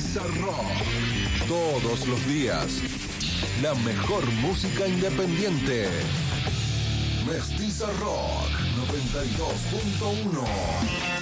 Mestiza Rock. Todos los días, la mejor música independiente. Mestiza Rock 92.1.